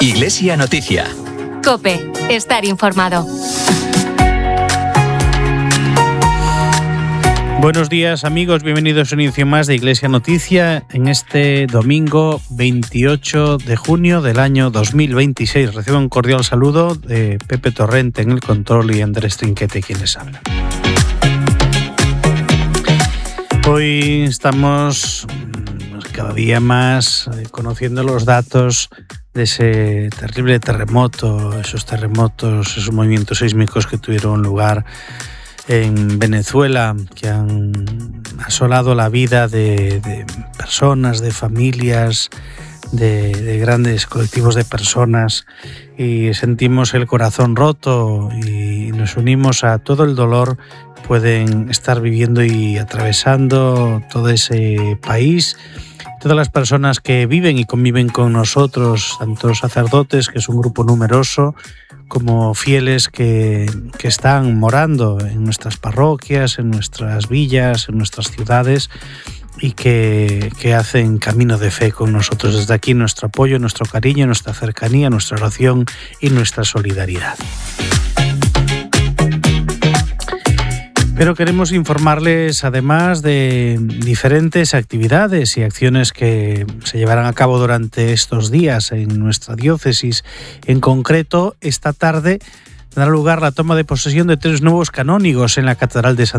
Iglesia Noticia. COPE. Estar informado. Buenos días, amigos, bienvenidos a un inicio más de Iglesia Noticia en este domingo 28 de junio del año 2026. Recibo un cordial saludo de Pepe Torrente en el control y Andrés Trinquete quien les habla. Hoy estamos cada día más conociendo los datos de ese terrible terremoto, esos movimientos sísmicos que tuvieron lugar en Venezuela, que han asolado la vida de personas, de familias, de grandes colectivos de personas, y sentimos el corazón roto y nos unimos a todo el dolor que pueden estar viviendo y atravesando todo ese país. Todas las personas que viven y conviven con nosotros, tanto sacerdotes, que es un grupo numeroso, como fieles que están morando en nuestras parroquias, en nuestras villas, en nuestras ciudades, y que hacen camino de fe con nosotros. Desde aquí nuestro apoyo, nuestro cariño, nuestra cercanía, nuestra oración y nuestra solidaridad. Pero queremos informarles además de diferentes actividades y acciones que se llevarán a cabo durante estos días en nuestra diócesis. En concreto, esta tarde dará lugar la toma de posesión de 3 nuevos canónigos en la Catedral de Santiago